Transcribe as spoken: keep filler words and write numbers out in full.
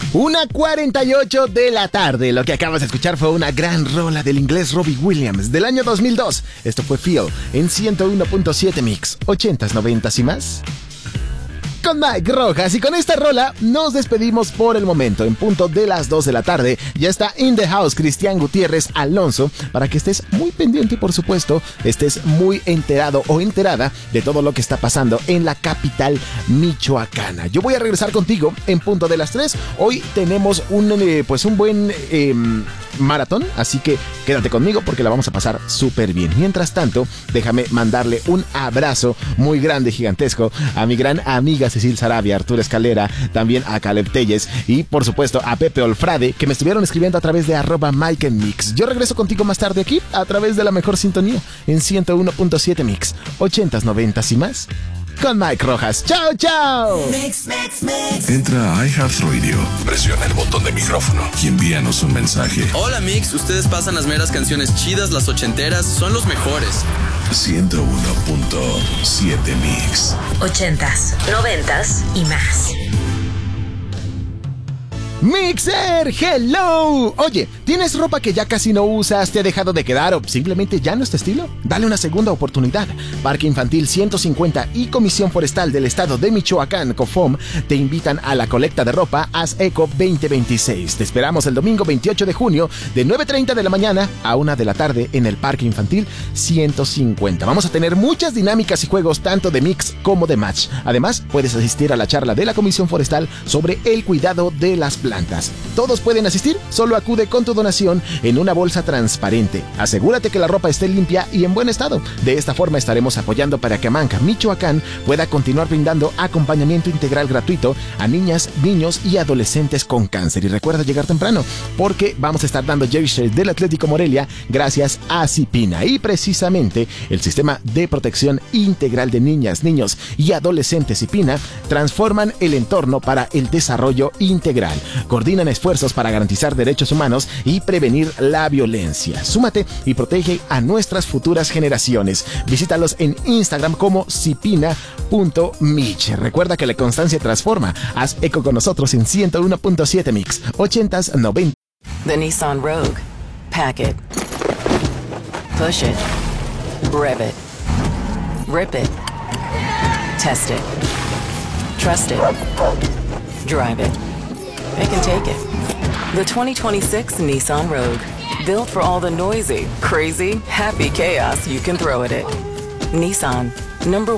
una cuarenta y ocho de la tarde. Lo que acabas de escuchar fue una gran rola del inglés Robbie Williams del año dos mil dos. Esto fue Feel en ciento uno punto siete Mix, ochentas, noventas y más. Con Mike Rojas, y con esta rola nos despedimos por el momento. En punto de las dos de la tarde ya está in the house Cristian Gutiérrez Alonso, para que estés muy pendiente y por supuesto estés muy enterado o enterada de todo lo que está pasando en la capital michoacana. Yo voy a regresar contigo en punto de las tres. Hoy tenemos un eh, pues un buen eh, maratón, así que quédate conmigo porque la vamos a pasar súper bien. Mientras tanto, déjame mandarle un abrazo muy grande, gigantesco, a mi gran amiga Cecil Sarabia, Arturo Escalera, también a Caleb Telles y por supuesto a Pepe Olfrade, que me estuvieron escribiendo a través de arroba Mike en Mix. Yo regreso contigo más tarde aquí a través de la mejor sintonía en ciento uno punto siete Mix, ochentas, noventas y más, con Mike Rojas. ¡Chao, chao! Mix, mix, mix. Entra a iHeartRadio, presiona el botón de micrófono y envíanos un mensaje. Hola Mix, ustedes pasan las meras canciones chidas, las ochenteras, son los mejores. ciento uno punto siete Mix. Ochentas, noventas y más. Mixer, hello. Oye, ¿tienes ropa que ya casi no usas, te ha dejado de quedar o simplemente ya no es tu estilo? Dale una segunda oportunidad. Parque Infantil ciento cincuenta y Comisión Forestal del Estado de Michoacán, COFOM, te invitan a la colecta de ropa Haz Eco veinte veintiséis. Te esperamos el domingo veintiocho de junio de nueve treinta de la mañana a una de la tarde en el Parque Infantil ciento cincuenta. Vamos a tener muchas dinámicas y juegos tanto de mix como de match. Además, puedes asistir a la charla de la Comisión Forestal sobre el cuidado de las plantas. Plantas. Todos pueden asistir, solo acude con tu donación en una bolsa transparente. Asegúrate que la ropa esté limpia y en buen estado. De esta forma estaremos apoyando para que Amanca, Michoacán, pueda continuar brindando acompañamiento integral gratuito a niñas, niños y adolescentes con cáncer. Y recuerda llegar temprano, porque vamos a estar dando jerseys del Atlético Morelia gracias a Cipina. Y precisamente el Sistema de Protección Integral de Niñas, Niños y Adolescentes Cipina transforman el entorno para el desarrollo integral. Coordinan esfuerzos para garantizar derechos humanos y prevenir la violencia. Súmate y protege a nuestras futuras generaciones. Visítalos en Instagram como cipina punto mich. Recuerda que la constancia transforma. Haz eco con nosotros en ciento uno punto siete Mix, ochentas, noventas. The Nissan Rogue. Pack it. Push it. Rev it. Rip it. Test it. Trust it. Drive it. It can take it. The twenty twenty-six Nissan Rogue. Built for all the noisy, crazy, happy chaos you can throw at it. Nissan. Number